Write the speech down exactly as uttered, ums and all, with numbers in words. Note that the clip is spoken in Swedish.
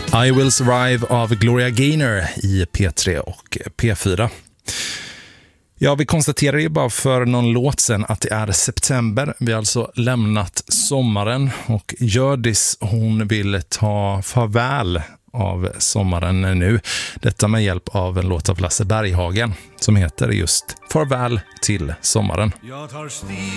I Will Survive av Gloria Gaynor i P tre och P fyra. Ja, vi konstaterade ju bara för någon låt sedan att det är september. Vi har alltså lämnat sommaren och Hjördis, hon vill ta farväl av sommaren nu. Detta med hjälp av en låt av Lasse Berghagen som heter just Farväl till sommaren. Jag tar stil